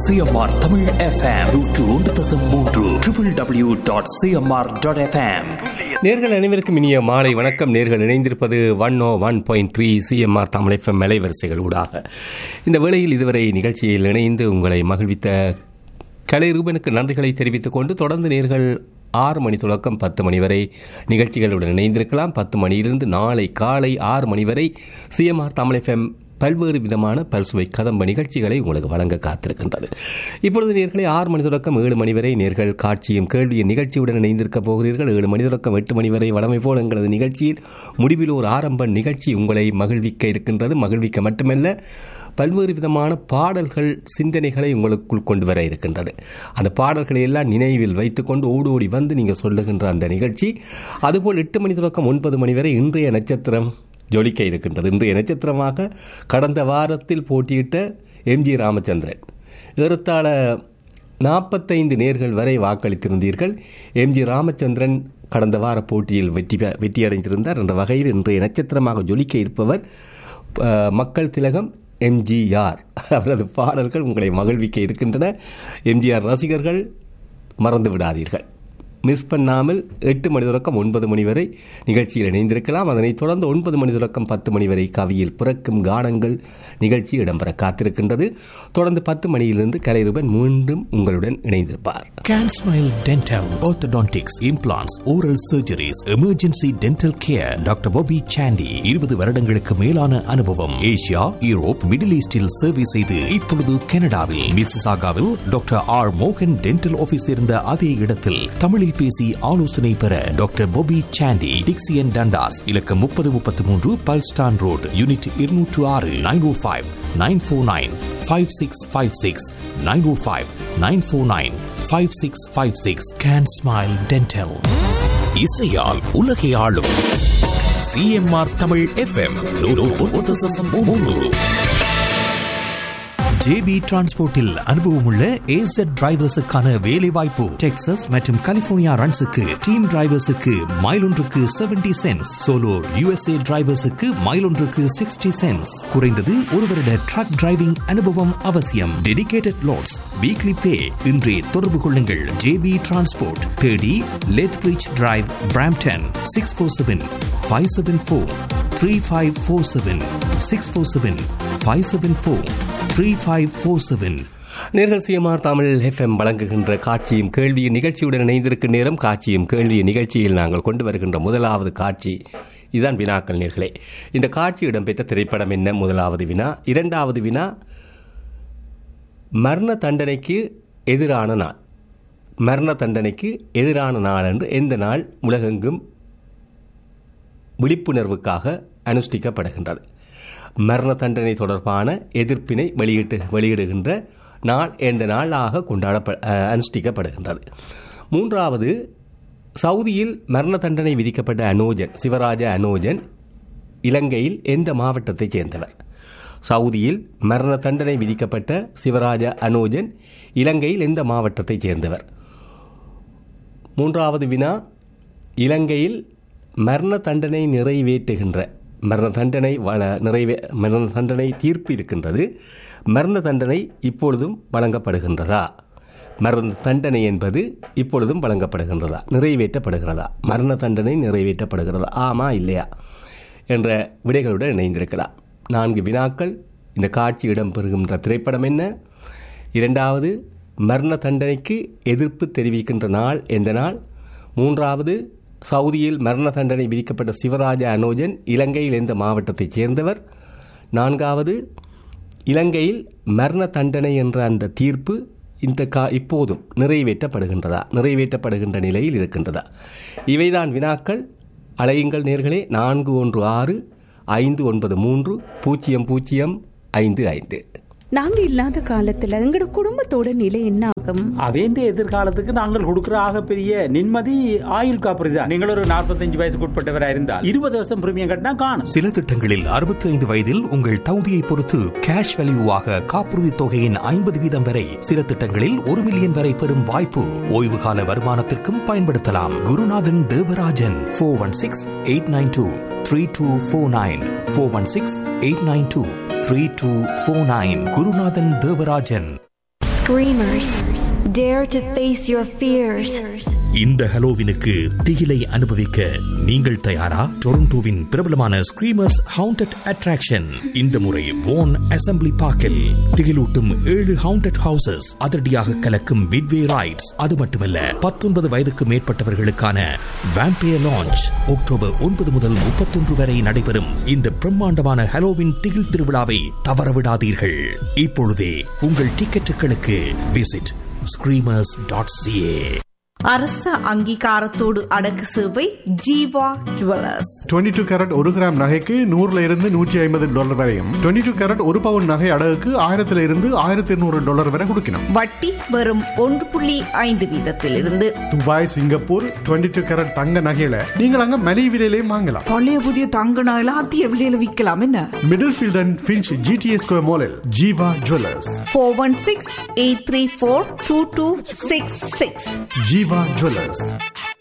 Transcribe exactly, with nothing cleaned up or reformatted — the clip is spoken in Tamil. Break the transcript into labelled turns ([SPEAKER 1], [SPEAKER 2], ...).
[SPEAKER 1] சிஎம்ஆர் தமிழ் எஃப்எம் நூற்று ஒன்று தசம் மூன்று W W W dot CMR dot FM.
[SPEAKER 2] நேர்கள் அனைவருக்கும் இனிய மாலை வணக்கம். நேர்கள் இணைந்திருப்பது ஒன் ஓ one point three CMR Tamil FM அலைவரிசைகள் ஊடாக. இந்த வேளையில் இதுவரை நிகழ்ச்சியில் இணைந்து உங்களை மகிழ்வித்த கலை ரூபனுக்கு நன்றிகளை தெரிவித்துக் கொண்டு தொடர்ந்து நேர்கள் ஆறு மணி தொடக்கம் பத்து மணி வரை நிகழ்ச்சிகளுடன் இணைந்திருக்கலாம். பத்து மணியிலிருந்து நாளை காலை ஆறு மணி வரை சிஎம்ஆர் தமிழ் எஃப்எம் பல்வேறு விதமான பல்சுவை கதம்ப நிகழ்ச்சிகளை உங்களுக்கு வழங்க காத்திருக்கின்றது. இப்பொழுது நேர்களை ஆறு மணி தொடக்கம் ஏழு மணி வரை நேர்கள் காட்சியும் கேள்வியும் நிகழ்ச்சியுடன் இணைந்திருக்கப் போகிறீர்கள். ஏழு மணி தொடக்கம் எட்டு மணி வரை வளமை போல் எங்களது நிகழ்ச்சியில் முடிவில் ஒரு ஆரம்ப நிகழ்ச்சி உங்களை மகிழ்விக்க இருக்கின்றது. மகிழ்விக்க மட்டுமல்ல, பல்வேறு விதமான பாடல்கள் சிந்தனைகளை உங்களுக்குள் கொண்டு வர இருக்கின்றது. அந்த பாடல்களை எல்லாம் நினைவில் வைத்துக்கொண்டு ஓடி ஓடி வந்து நீங்கள் சொல்லுகின்ற அந்த நிகழ்ச்சி. அதுபோல் எட்டு மணி தொடக்கம் ஒன்பது மணி வரை இன்றைய நட்சத்திரம் ஜொலிக்க இருக்கின்றது. இன்றைய நட்சத்திரமாக கடந்த வாரத்தில் போட்டியிட்ட எம்ஜி ராமச்சந்திரன். ஏறத்தாழ நாற்பத்தைந்து நேர்கள் வரை வாக்களித்திருந்தீர்கள். எம்ஜி ராமச்சந்திரன் கடந்த வார போட்டியில் வெற்றி வெற்றியடைந்திருந்தார். என்ற வகையில் இன்றைய நட்சத்திரமாக ஜொலிக்க இருப்பவர் மக்கள் திலகம் எம்ஜிஆர். அவரது பாடல்கள் உங்களை மகிழ்விக்க இருக்கின்றன. எம்ஜிஆர் ரசிகர்கள் மறந்து விடாதீர்கள். மிஸ் பண்ணாமல் எட்டு மணி தொடக்கம் ஒன்பது மணி வரை நிகழ்ச்சியில் இணைந்திருக்கலாம். அதனைத் தொடர்ந்து ஒன்பது மணி தொடக்கம் பத்து மணி வரை கவியில் பிறக்கும் கானங்கள் நிகழ்ச்சி இடம்பெற காத்திருக்கின்றது. தொடர்ந்து பத்து மணியிலிருந்து கலைரூபன் மீண்டும் உங்களுடன் இணைந்திருப்பார்.
[SPEAKER 1] Can Smile Dental, Orthodontics, Implants, Oral Surgeries, Emergency Dental Care. Doctor Bobby Chandy இருபது வருடங்களுக்கு மேலான அனுபவம். ஏசியா, யூரோப், மிடில் ஈஸ்டில் சேவை செய்து இப்பொழுது கனடாவில் மிசிசாகாவில் டாக்டர் ஆர் மோகன் டென்டல் ஆபீஸ் இருந்த அதே இடத்தில் தமிழில் பேசி ஆலோசனை பெற டாக்டர் Bobby Chandy, டிக்சியன் டண்டாஸ், இலக்கம் முப்பது முப்பத்தி மூன்று பல்ஸ்டான் ரோடு, யூனிட் இருநூற்று ஆறு, nine O five nine four nine five six five six, nine O five nine four nine five six five six. Can Smile Dental. இசையால் உலகை ஆளும் சிஎம்ஆர் தமிழ் எஃப்எம் ஜேபி டிரான்ஸ்போர்ட்டில் அனுபவமுள்ள ஏசட் டிரைவர்ஸுக்கான வேலை வாய்ப்பு. டெக்சாஸ் மற்றும் கலிபோர்னியா ரன்ஸுக்கு டீம் டிரைவர்ஸுக்கு மைல் ஒன்றுக்கு செவன்டி சென்ட்ஸ், சோலோர் யுஎஸ்ஏ டிரைவர்ஸுக்கு மைல் ஒன்றுக்கு சிக்ஸ்டி சென்ட்ஸ். குறைந்தது ஒரு வருட ட்ரக் டிரைவிங் அனுபவம் அவசியம். டெடிகேட்டட் லோட்ஸ், வீக்லி பே. இன்றே தொடர்பு கொள்ளுங்கள். JP transport, thirty லெத்பிரிட்ஜ் drive, Brampton. Six four seven five seven four three five four seven, six four seven five seven four three five four seven.
[SPEAKER 2] நேர்கள் சிஎம்ஆர் தமிழ் எஃப்எம் வழங்குகின்ற காட்சியும் கேள்வியும் நிகழ்ச்சியுடன் இணைந்திருக்கும் நேரம். காட்சியும் கேள்வியும் நிகழ்ச்சியில் நாங்கள் கொண்டு வருகின்ற முதலாவது காட்சி இதுதான் வினாக்கள். நேர்களே, இந்த காட்சி இடம்பெற்ற திரைப்படம் என்ன? முதலாவது வினா. இரண்டாவது வினா, மரண தண்டனைக்கு எதிரான நாள். மரண தண்டனைக்கு எதிரான நாள் என்று எந்த நாள் உலகெங்கும் விழிப்புணர்வுக்காக அனுஷ்டிக்கப்படுகின்றது? மரண தண்டனை தொடர்பான எதிர்ப்பினை வெளியிட்டு வெளியிடுகின்ற நாள் எந்த நாளாக கொண்டாட அனுஷ்டிக்கப்படுகின்றது? மூன்றாவது, சவுதியில் மரண தண்டனை விதிக்கப்பட்ட அனோஜன், சிவராஜ அனோஜன் இலங்கையில் எந்த மாவட்டத்தைச் சேர்ந்தவர்? சவுதியில் மரண தண்டனை விதிக்கப்பட்ட சிவராஜ அனோஜன் இலங்கையில் எந்த மாவட்டத்தைச் சேர்ந்தவர்? மூன்றாவது வினா, இலங்கையில் மரண தண்டனை நிறைவேற்றுகின்ற மரண தண்டனை நிறைவே மரண தண்டனை தீர்ப்பு இருக்கின்றது. மரண தண்டனை இப்பொழுதும் வழங்கப்படுகின்றதா? மரண தண்டனை என்பது இப்பொழுதும் வழங்கப்படுகின்றதா, நிறைவேற்றப்படுகிறதா? மரண தண்டனை நிறைவேற்றப்படுகிறதா, ஆமா இல்லையா என்ற விடைகளுடன் இணைந்திருக்கலாம். நான்கு வினாக்கள். இந்த காட்சி இடம்பெறுகின்ற திரைப்படம் என்ன? இரண்டாவது, மரண தண்டனைக்கு எதிர்ப்பு தெரிவிக்கின்ற நாள் எந்த நாள்? மூன்றாவது, சவுதியில் மரண தண்டனை விதிக்கப்பட்ட சிவராஜ அனோஜன் இலங்கையில் எந்த மாவட்டத்தைச் சேர்ந்தவர்? நான்காவது, இலங்கையில் மரண தண்டனை என்ற அந்த தீர்ப்பு இந்த கா இப்போதும் நிறைவேற்றப்படுகின்றதா, நிறைவேற்றப்படுகின்ற நிலையில் இருக்கின்றதா? இவைதான் வினாக்கள். அலையுங்கள் நேர்களே. நான்கு ஒன்று ஆறு ஐந்து ஒன்பது மூன்று பூஜ்ஜியம் பூஜ்ஜியம் ஐந்து ஐந்து.
[SPEAKER 3] நாங்க இல்லாத காலத்துல எங்கட குடும்பத்தோட நிலை என்ன ஆகும்?
[SPEAKER 4] அவேண்ட எதிர்காலத்துக்கு நாங்கள் கொடுக்கிற ஆக பெரிய நிம்மதி ஆயுள் காப்புறுதி தான். நீங்கள் ஒரு நாற்பத்தஞ்சு வயசுக்கு உட்பட்டவராக இருந்தால் இருபது வருஷம் பிரீமியம் கட்டினா காணும்.
[SPEAKER 1] சில திட்டங்களில் அறுபத்தி ஐந்து வயதில் உங்கள் தகுதியை பொறுத்து கேஷ் வேல்யூவாக காப்புறுதி தொகையின் ஐம்பது வீதம் வரை, சில திட்டங்களில் ஒரு மில்லியன் வரை பெறும் வாய்ப்பு. ஓய்வு கால வருமானத்திற்கும் பயன்படுத்தலாம். குருநாதன் Devarajan four one six eight nine two three two four nine four one six eight nine two three two four nine. Gurunathan Devarajan.
[SPEAKER 5] Screamers, dare to face your fears.
[SPEAKER 1] இந்த ஹலோவினுக்கு திகிலை அனுபவிக்க நீங்கள் தயாரா? டொரண்டோவின் பிரபலமான ஸ்கிரீமர்ஸ் ஹவுண்டட் அட்ராக்ஷன் இந்த முறை வான் அசெம்பிளி பார்க்கில் திகிலூட்டும் ஏழு ஹவுண்டட் ஹவுசஸ், அதிரடியாக கலக்கும் மிட்வே ரைட்ஸ், அது மட்டுமல்ல பத்தொன்பது வயதுக்கு மேற்பட்டவர்களுக்கான வேம்பயர் லான்ச் அக்டோபர் ஒன்பது முதல் முப்பத்தொன்று வரை நடைபெறும் இந்த பிரம்மாண்டமான ஹலோவின் திகில் திருவிழாவை தவறவிடாதீர்கள். இப்பொழுதே உங்கள் டிக்கெட்டுகளுக்கு விசிட் ஸ்கிரீமர்ஸ் டாட் சிஏ.
[SPEAKER 6] அரச அங்கீகாரத்தோடு அடக்கு சேவை Jeeva jewellers.
[SPEAKER 7] Twenty two carat ஒரு கிராம் நகைக்கு நூறுல இருந்து நூற்றி ஐம்பது டாலர் வரையும், டுவெண்ட்டி டூ கேரட் ஒரு பவுன் நகை அடகுக்கு ஆயிரத்துல இருந்து ஆயிரத்தி இருநூறு டாலர் வரை கொடுக்கணும்.
[SPEAKER 6] வட்டி வெறும் ஒன்று புள்ளி ஐந்து வீதத்திலிருந்து.
[SPEAKER 7] Dubai, Singapore twenty two carat தங்க நகையில நீங்கள் அங்க மலிவு விலையிலையும் வாங்கலாம்.
[SPEAKER 6] பழைய புதிய தங்க நகையில அதிக விலையில விற்கலாம். என்ன
[SPEAKER 7] middle field and Finch GTA square மாலில் Jeeva jewellers.
[SPEAKER 6] Four one six eight three four two two six six.
[SPEAKER 7] Jeeva jewellers.